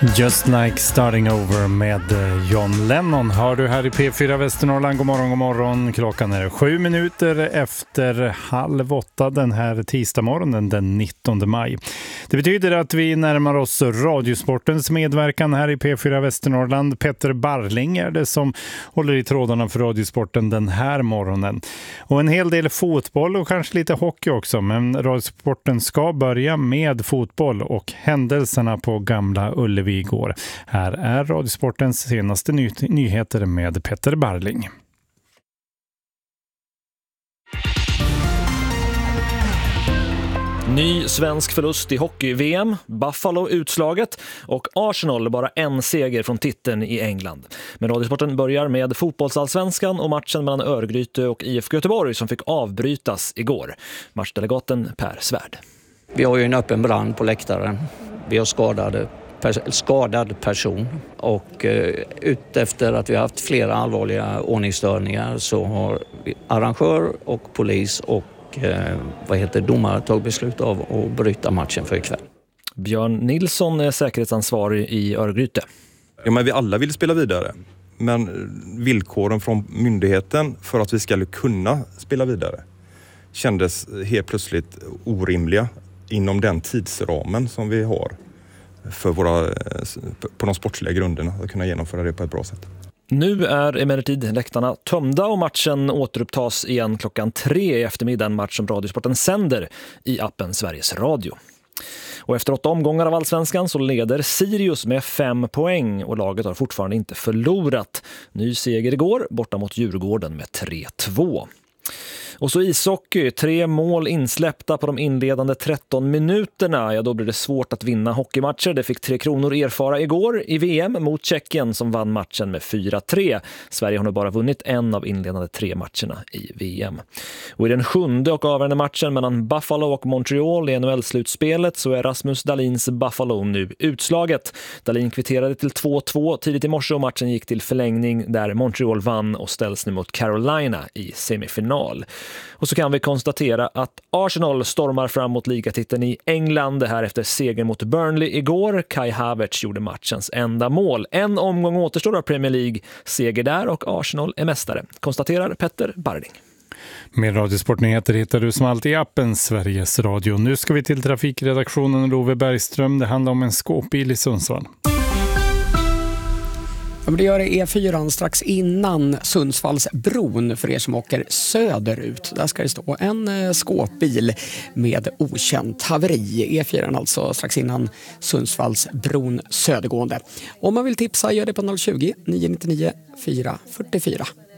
Just like starting over med John Lennon har du här i P4 Västernorrland. God morgon. Klockan är 7 minuter efter 7:30 den här tisdagsmorgonen den 19 maj. Det betyder att vi närmar oss Radiosportens medverkan här i P4 Västernorrland. Petter Barling är det som håller i trådarna för Radiosporten den här morgonen. Och en hel del fotboll och kanske lite hockey också. Men Radiosporten ska börja med fotboll och händelserna på Gamla Ullevi igår. Här är Radiosportens senaste nyheter med Petter Barling. Ny svensk förlust i hockey-VM, Buffalo utslaget och Arsenal bara en seger från titeln i England. Men Radiosporten börjar med fotbollsallsvenskan och matchen mellan Örgryte och IFK Göteborg som fick avbrytas igår. Matchdelegaten Per Svärd. Vi har ju en öppen brand på läktaren. Vi har skadad person och utefter att vi har haft flera allvarliga ordningsstörningar så har arrangör och polis och domare tagit beslut av att bryta matchen för ikväll. Björn Nilsson är säkerhetsansvarig i Örgryte. Ja, men vi alla vill spela vidare. Men villkoren från myndigheten för att vi ska kunna spela vidare kändes helt plötsligt orimliga inom den tidsramen som vi har för på de sportsliga grunderna att kunna genomföra det på ett bra sätt. Nu är emellertid läktarna tömda och matchen återupptas igen klockan 3 i eftermiddag, en match som Radiosporten sänder i appen Sveriges Radio. Och efter 8 omgångar av Allsvenskan så leder Sirius med 5 poäng och laget har fortfarande inte förlorat. Ny seger igår borta mot Djurgården med 3-2. Och så ishockey, 3 mål insläppta på de inledande 13 minuterna. Ja, då blir det svårt att vinna hockeymatcher. Det fick 3 Kronor erfara igår i VM mot Tjeckien som vann matchen med 4-3. Sverige har nu bara vunnit en av inledande 3 matcherna i VM. Och i den 7:e och avgörande matchen mellan Buffalo och Montreal i NHL-slutspelet så är Rasmus Dahlins Buffalo nu utslaget. Dahlin kvitterade till 2-2 tidigt i morse och matchen gick till förlängning där Montreal vann och ställs nu mot Carolina i semifinal. Och så kan vi konstatera att Arsenal stormar fram mot ligatiteln i England. Det här efter seger mot Burnley igår. Kai Havertz gjorde matchens enda mål. En omgång återstår av Premier League. Seger där och Arsenal är mästare. Konstaterar Petter Barling. Mer Radiosportnyheter hittar du som alltid i appen Sveriges Radio. Nu ska vi till trafikredaktionen Love Bergström. Det handlar om en skåpbil i Sundsvall. Ja, men det gör det E4 strax innan Sundsvallsbron för er som åker söderut. Där ska det stå en skåpbil med okänt haveri. E4 alltså strax innan Sundsvallsbron södergående. Om man vill tipsa gör det på 020 999 444.